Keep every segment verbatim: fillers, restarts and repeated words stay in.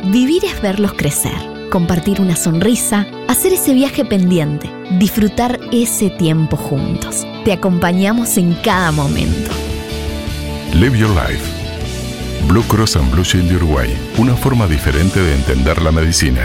Vivir es verlos crecer, compartir una sonrisa, hacer ese viaje pendiente, disfrutar ese tiempo juntos. Te acompañamos en cada momento. Live Your Life. Blue Cross and Blue Shield de Uruguay. Una forma diferente de entender la medicina.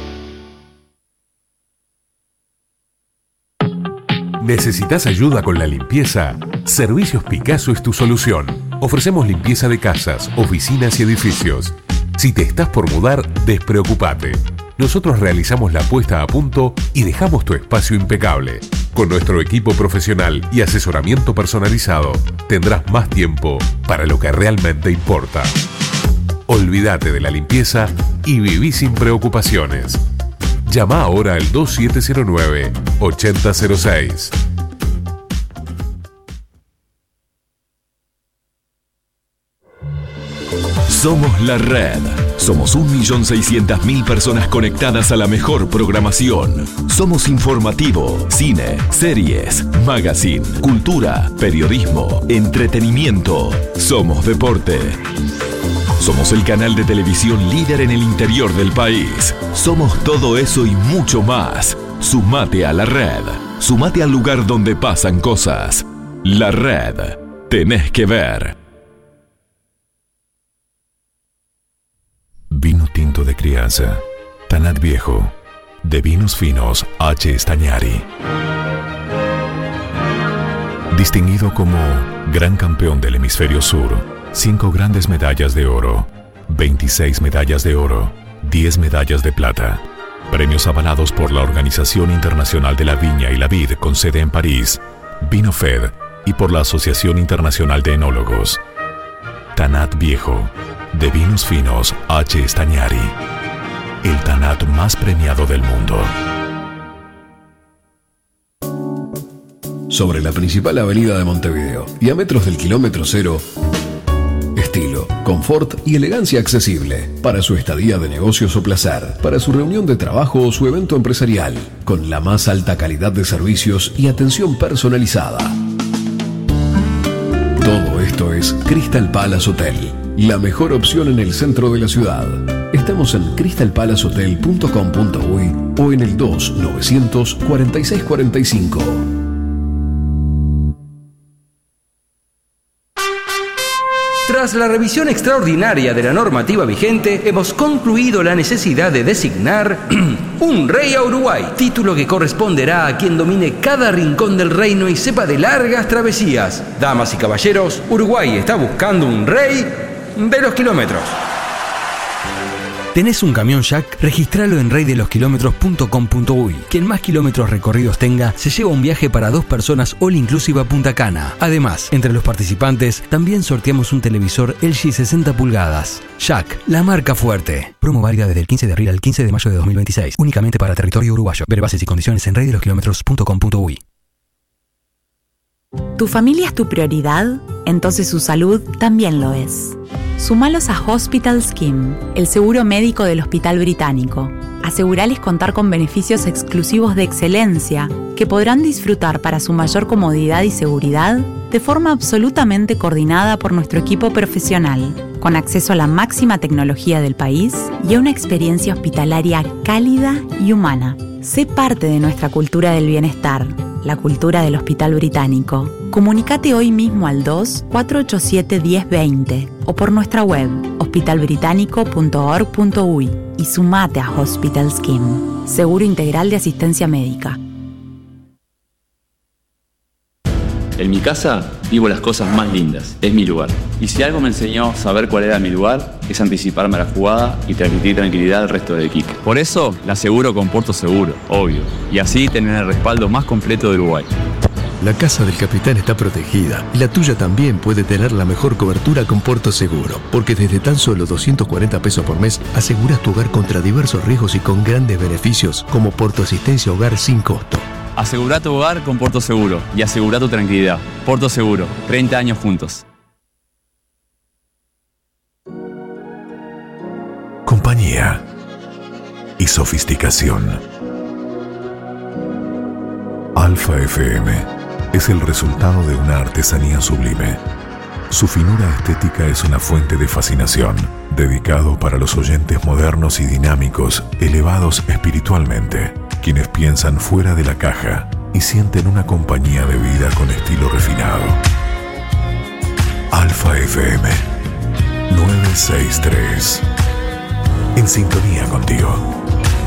¿Necesitas ayuda con la limpieza? Servicios Picasso es tu solución. Ofrecemos limpieza de casas, oficinas y edificios. Si te estás por mudar, despreocupate. Nosotros realizamos la puesta a punto y dejamos tu espacio impecable. Con nuestro equipo profesional y asesoramiento personalizado, tendrás más tiempo para lo que realmente importa. Olvídate de la limpieza y viví sin preocupaciones. Llama ahora al dos siete cero nueve, ocho cero cero seis. Somos la red. Somos un millón seiscientas mil personas conectadas a la mejor programación. Somos informativo, cine, series, magazine, cultura, periodismo, entretenimiento. Somos deporte. Somos el canal de televisión líder en el interior del país. Somos todo eso y mucho más. Sumate a la red. Sumate al lugar donde pasan cosas. La red. Tenés que ver. Vino tinto de crianza. Tanat Viejo. De vinos finos H. Stagnari. Distinguido como Gran Campeón del Hemisferio Sur. Cinco grandes medallas de oro. veintiséis medallas de oro. diez medallas de plata. Premios avalados por la Organización Internacional de la Viña y la Vid con sede en París. Vinofed. Y por la Asociación Internacional de Enólogos. Tanat Viejo. De vinos finos H. Stagnari. El Tanat más premiado del mundo. Sobre la principal avenida de Montevideo y a metros del kilómetro cero, estilo, confort y elegancia accesible para su estadía de negocios o placer, para su reunión de trabajo o su evento empresarial, con la más alta calidad de servicios y atención personalizada. Todo esto es Crystal Palace Hotel, la mejor opción en el centro de la ciudad. Estamos en crystal palace hotel punto com punto uy o en el dos novecientos cuarenta y seis cuarenta y cinco. Tras la revisión extraordinaria de la normativa vigente, hemos concluido la necesidad de designar un rey a Uruguay, título que corresponderá a quien domine cada rincón del reino y sepa de largas travesías. Damas y caballeros, Uruguay está buscando un rey de los kilómetros. ¿Tenés un camión Jack? Registralo en rey de los kilómetros punto com punto uy. Quien más kilómetros recorridos tenga, se lleva un viaje para dos personas all inclusive a Punta Cana. Además, entre los participantes, también sorteamos un televisor L G sesenta pulgadas. Jack, la marca fuerte. Promo válida desde el quince de abril al quince de mayo de dos mil veintiséis. Únicamente para territorio uruguayo. Ver bases y condiciones en rey de los kilómetros punto com punto uy. ¿Tu familia es tu prioridad? Entonces su salud también lo es. Sumalos a Hospital Scheme, el seguro médico del Hospital Británico. Asegurales contar con beneficios exclusivos de excelencia que podrán disfrutar para su mayor comodidad y seguridad de forma absolutamente coordinada por nuestro equipo profesional, con acceso a la máxima tecnología del país y a una experiencia hospitalaria cálida y humana. Sé parte de nuestra cultura del bienestar, la cultura del Hospital Británico. Comunícate hoy mismo al dos, cuatro ocho siete, diez veinte o por nuestra web hospital británico punto org punto uy y sumate a Hospital Scheme, seguro integral de asistencia médica. En mi casa vivo las cosas más lindas, es mi lugar. Y si algo me enseñó saber cuál era mi lugar, es anticiparme a la jugada y transmitir tranquilidad al resto del equipo. Por eso la aseguro con Porto Seguro, obvio. Y así tener el respaldo más completo de Uruguay. La casa del capitán está protegida y la tuya también puede tener la mejor cobertura con Porto Seguro, porque desde tan solo doscientos cuarenta pesos por mes aseguras tu hogar contra diversos riesgos y con grandes beneficios como Porto Asistencia Hogar sin costo. Asegura tu hogar con Porto Seguro y asegura tu tranquilidad. Porto Seguro, treinta años juntos. Compañía y sofisticación. Alfa F M es el resultado de una artesanía sublime. Su finura estética es una fuente de fascinación, dedicado para los oyentes modernos y dinámicos, elevados espiritualmente, quienes piensan fuera de la caja y sienten una compañía de vida con estilo refinado. Alfa F M novecientos sesenta y tres. En sintonía contigo.